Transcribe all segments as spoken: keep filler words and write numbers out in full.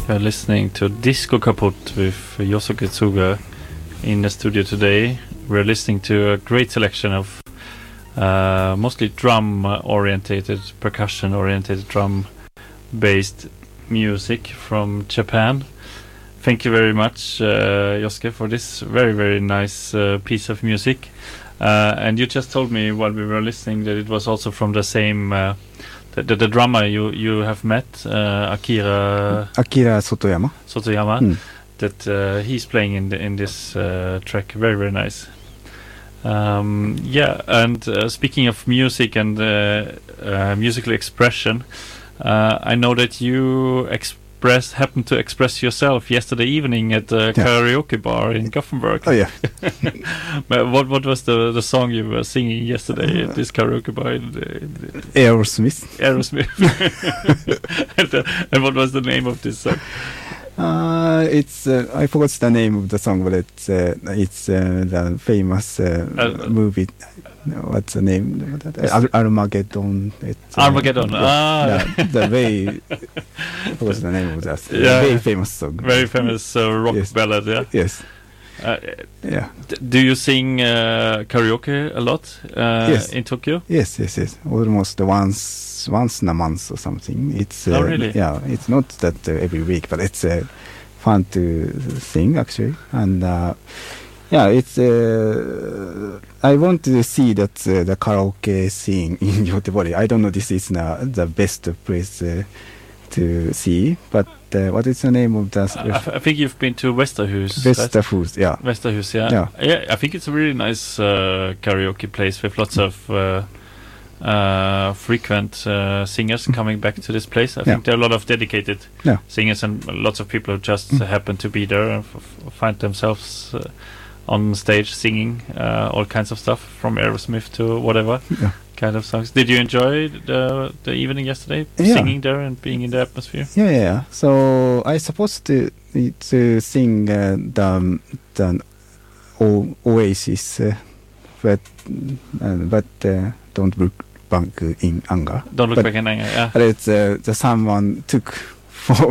You're listening to Disco Kaput with Yosuke Tsuga in the studio today. We're listening to a great selection of uh, mostly drum-orientated, percussion-orientated, drum-based music from Japan. Thank you very much, uh, Yosuke, for this very, very nice uh, piece of music. Uh, and you just told me while we were listening that it was also from the same... Uh, The, the, the drummer you, you have met, uh, Akira Akira Sotoyama. Sotoyama, mm. that uh, he's playing in the, in this uh, track. Very, very nice. Um, yeah, and uh, speaking of music and uh, uh, musical expression, uh, I know that you express happened to express yourself yesterday evening at the yeah. karaoke bar in Gothenburg. Oh yeah. But what what was the the song you were singing yesterday uh, at this karaoke bar? In the, in the Aerosmith. Aerosmith. and, uh, and what was the name of this song? Uh, it's uh, I forgot the name of the song, but it's uh, it's uh, the famous uh, uh, movie. What's the name? Ar- Armageddon. It's, uh, Armageddon. The, ah, the, the very. What's the name of that? Yeah. Very famous song. Very famous uh, rock yes. ballad. Yeah. Yes. Uh, yeah. D- do you sing uh, karaoke a lot uh, yes. in Tokyo? Yes, yes, yes. Almost once, once in a month or something. It's. Uh, oh, really? Yeah. It's not that uh, every week, but it's uh, fun to sing actually, and. Uh, Yeah, it's. Uh, I want to see that uh, the karaoke scene in Göteborg. I don't know. This is uh, the best place uh, to see. But uh, what is the name of the? Uh, I, f- I think you've been to Vesterhus. Vesterhus, yeah. Vesterhus, yeah. yeah. Yeah, I think it's a really nice uh, karaoke place with lots of uh, uh, frequent uh, singers coming back to this place. I yeah. think there are a lot of dedicated yeah. singers and lots of people who just mm. happen to be there and f- f- find themselves. Uh, on stage singing uh, all kinds of stuff from Aerosmith to whatever yeah. kind of songs. Did you enjoy the the evening yesterday, yeah. singing there and being in the atmosphere? Yeah, yeah. yeah. So I supposed to to sing uh, the the o- Oasis, uh, but uh, but uh, don't look back in anger. Don't look but, back in anger. Yeah. But it's uh, the someone took. For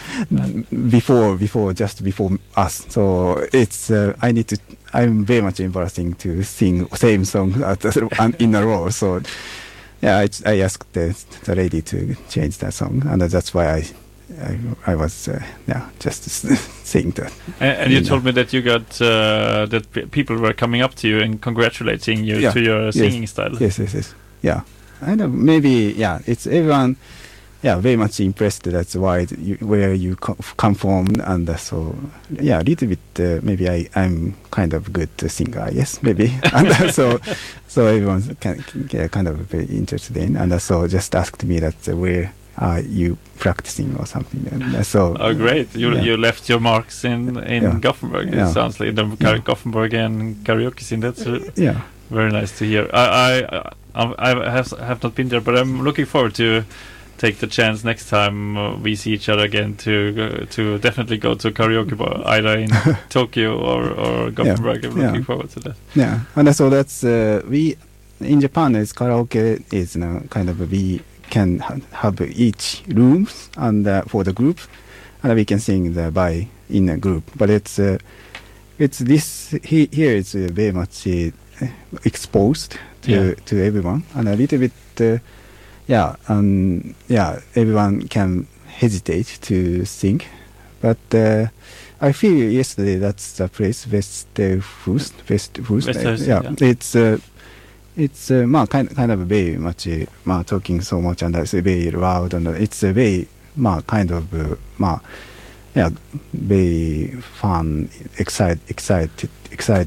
before before just before us, so it's uh, I need to I'm very much embarrassing to sing same song at the, in a row. So yeah, I, I asked the, the lady to change that song, and that's why I I, I was uh, yeah just saying that. And, and you, you told know. me that you got uh, that p- people were coming up to you and congratulating you yeah. to your singing yes. style. Yes, yes, yes. Yeah, I know. Maybe yeah. It's everyone. Yeah, very much impressed. That's why you, where you co- come from, and uh, so yeah, a little bit. Uh, maybe I I'm kind of good singer. Yes, maybe. And uh, so so everyone's kind yeah, kind of very interested in, and uh, so just asked me that uh, where are you practicing or something. And uh, so oh, great! You yeah. you left your marks in in yeah. Gothenburg. It yeah. sounds like the yeah. Gothenburgian karaoke scene. That's uh, yeah, very nice to hear. I I I have have not been there, but I'm looking forward to. Take the chance next time uh, we see each other again to uh, to definitely go to karaoke bar either in Tokyo or or Gothenburg. Yeah. I'm looking yeah. forward to that. Yeah, and so that's uh, we in Japan is karaoke is you know, kind of we can ha- have each rooms and uh, for the group, and we can sing the by in a group. But it's uh, it's this he, here it's uh, very much uh, exposed to yeah. to everyone, and a little bit. Uh, Yeah, um, yeah, everyone can hesitate to sing, but uh, I feel yesterday that's the place Vesterhus, Vesterhus, Vesterhus, yeah, yeah, it's uh, it's uh, ma, kind kind of very much uh, ma, talking so much and it's very loud and it's a very ma, kind of uh, ma, yeah, very fun, excited, excited, excited